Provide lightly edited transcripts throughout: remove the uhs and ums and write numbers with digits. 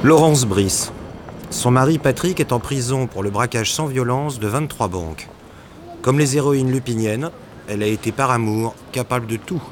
Laurence Brice. Son mari Patrick est en prison pour le braquage sans violence de 23 banques. Comme les héroïnes lupiniennes, elle a été par amour capable de tout.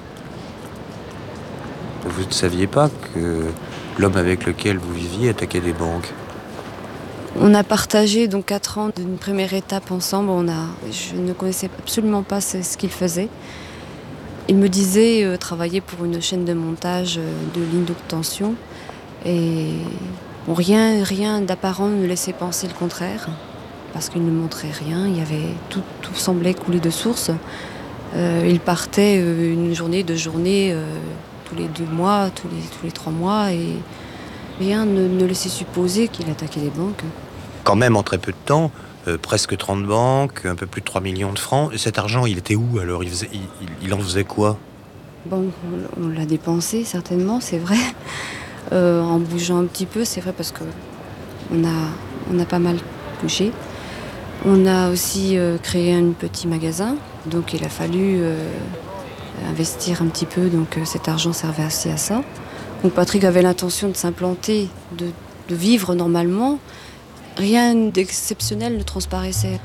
Vous ne saviez pas que l'homme avec lequel vous viviez attaquait des banques? On a partagé donc 4 ans d'une première étape ensemble. Je ne connaissais absolument pas ce qu'il faisait. Il me disait travailler pour une chaîne de montage de lignes d'haute tension. Et bon, rien d'apparent ne laissait penser le contraire, parce qu'il ne montrait rien. Il y avait tout semblait couler de source. Il partait une journée, 2 journées, tous les 2 mois, tous les 3 mois, et rien ne laissait supposer qu'il attaquait les banques. Quand même en très peu de temps, presque 30 banques, un peu plus de 3 millions de francs. Et cet argent, il était où alors? Il en faisait quoi? Bon, on l'a dépensé certainement, c'est vrai. En bougeant un petit peu, c'est vrai, parce que on a pas mal bougé. On a aussi créé un petit magasin, donc il a fallu investir un petit peu, donc cet argent servait aussi à ça. Donc Patrick avait l'intention de s'implanter, de vivre normalement. Rien d'exceptionnel ne transparaissait.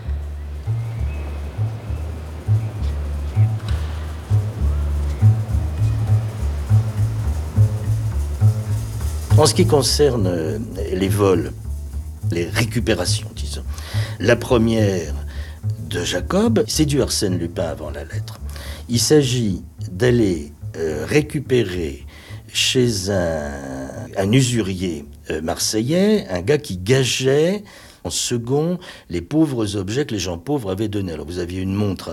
En ce qui concerne les vols, les récupérations, disons, la première de Jacob, c'est du Arsène Lupin avant la lettre. Il s'agit d'aller récupérer chez un usurier marseillais, un gars qui gageait en second les pauvres objets que les gens pauvres avaient donnés. Alors vous aviez une montre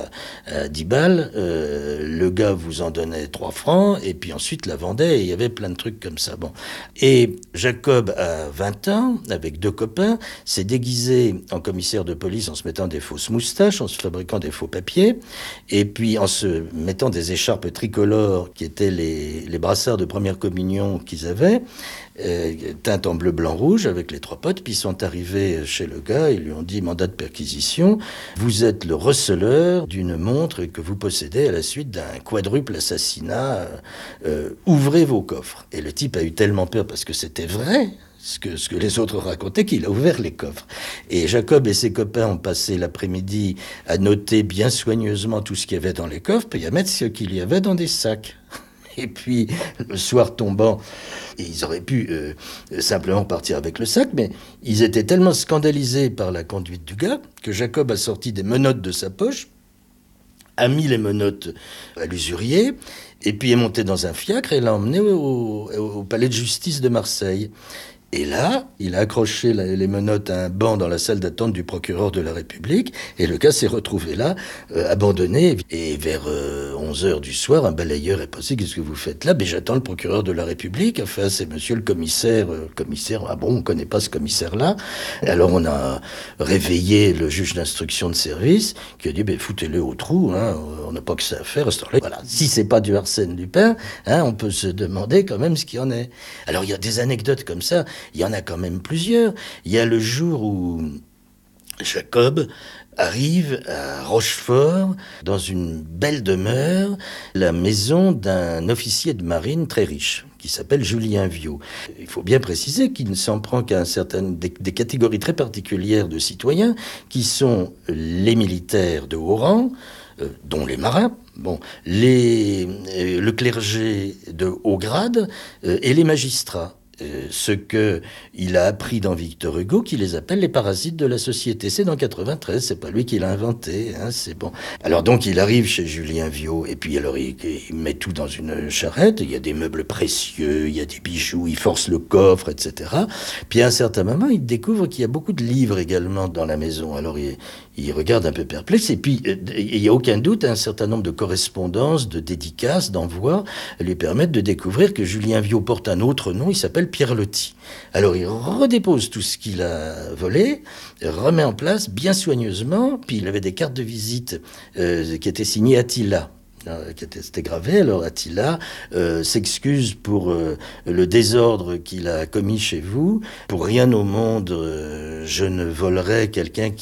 à 10 balles, le gars vous en donnait 3 francs, et puis ensuite la vendait, et il y avait plein de trucs comme ça. Bon. Et Jacob, à 20 ans, avec 2 copains, s'est déguisé en commissaire de police en se mettant des fausses moustaches, en se fabriquant des faux papiers, et puis en se mettant des écharpes tricolores, qui étaient les brassards de première communion qu'ils avaient, teintes en bleu, blanc, rouge, avec les 3 potes. Puis ils sont arrivés chez le gars, ils lui ont dit: mandat de perquisition, vous êtes le receleur d'une montre que vous possédez à la suite d'un quadruple assassinat, ouvrez vos coffres. Et le type a eu tellement peur, parce que c'était vrai ce que les autres racontaient, qu'il a ouvert les coffres. Et Jacob et ses copains ont passé l'après-midi à noter bien soigneusement tout ce qu'il y avait dans les coffres, puis à mettre ce qu'il y avait dans des sacs. Et puis, le soir tombant, ils auraient pu simplement partir avec le sac, mais ils étaient tellement scandalisés par la conduite du gars que Jacob a sorti des menottes de sa poche, a mis les menottes à l'usurier, et puis est monté dans un fiacre et l'a emmené au palais de justice de Marseille. Et là, il a accroché les menottes à un banc dans la salle d'attente du procureur de la République, et le gars s'est retrouvé là, abandonné. Et vers 11h du soir, un balayeur est passé: qu'est-ce que vous faites là? Ben, j'attends le procureur de la République. Enfin, c'est monsieur le commissaire. Ah bon, on connaît pas ce commissaire-là. Alors on a réveillé le juge d'instruction de service, qui a dit: ben, foutez-le au trou, hein, on n'a pas que ça à faire à ce temps-là. Voilà. Si c'est pas du Arsène Lupin, hein, on peut se demander quand même ce qu'il y en est. Alors il y a des anecdotes comme ça. Il y en a quand même plusieurs. Il y a le jour où Jacob arrive à Rochefort, dans une belle demeure, la maison d'un officier de marine très riche, qui s'appelle Julien Viau. Il faut bien préciser qu'il ne s'en prend qu'à des catégories très particulières de citoyens, qui sont les militaires de haut rang, dont les marins, le clergé de haut grade et les magistrats. Ce qu'il a appris dans Victor Hugo, qui les appelle les parasites de la société. C'est dans 93, c'est pas lui qui l'a inventé, hein, c'est bon. Alors donc il arrive chez Julien Viau, et puis alors il met tout dans une charrette, il y a des meubles précieux, il y a des bijoux, il force le coffre, etc. Puis à un certain moment, il découvre qu'il y a beaucoup de livres également dans la maison. Alors il regarde un peu perplexe, et puis il n'y a aucun doute, un certain nombre de correspondances, de dédicaces, d'envois lui permettent de découvrir que Julien Viau porte un autre nom, il s'appelle Pierre Loti. Alors il redépose tout ce qu'il a volé, remet en place bien soigneusement, puis il avait des cartes de visite qui étaient signées Attila. C'était gravé. Alors Attila s'excuse pour le désordre qu'il a commis chez vous. Pour rien au monde, je ne volerai quelqu'un